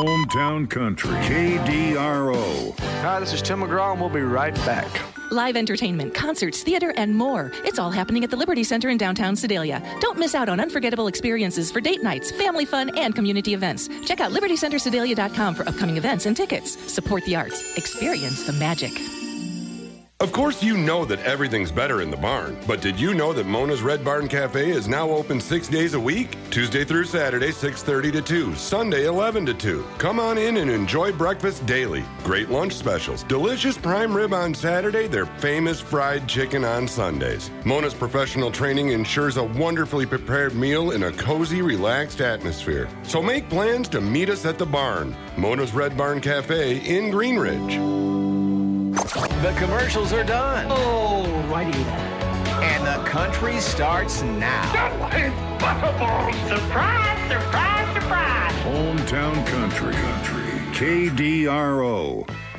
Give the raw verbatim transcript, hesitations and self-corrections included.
Hometown Country, K D R O. Hi, this is Tim McGraw, and we'll be right back. Live entertainment, concerts, theater, and more. It's all happening at the Liberty Center in downtown Sedalia. Don't miss out on unforgettable experiences for date nights, family fun, and community events. Check out liberty center sedalia dot com for upcoming events and tickets. Support the arts. Experience the magic. Of course, you know that everything's better in the barn, but did you know that Mona's Red Barn Cafe is now open six days a week? Tuesday through Saturday, six thirty to two, Sunday, eleven to two. Come on in and enjoy breakfast daily. Great lunch specials, delicious prime rib on Saturday, their famous fried chicken on Sundays. Mona's professional training ensures a wonderfully prepared meal in a cozy, relaxed atmosphere. So make plans to meet us at the barn. Mona's Red Barn Cafe in Green Ridge. The commercials are done. Oh, righty then. And the country starts now. Impossible! Surprise, surprise, surprise! Hometown Country, Country, K D R O.